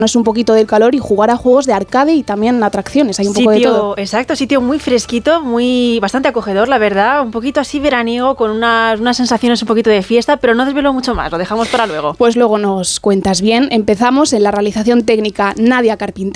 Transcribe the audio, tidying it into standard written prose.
un poquito del calor y jugar a juegos de arcade y también atracciones, hay un poco de todo. Exacto, sitio muy fresquito, bastante acogedor, la verdad, un poquito así veraniego, con unas sensaciones un poquito de fiesta, pero no desvelo mucho más, lo dejamos para luego. Pues luego nos cuentas bien. Empezamos en la realización técnica Nadia Carpintero.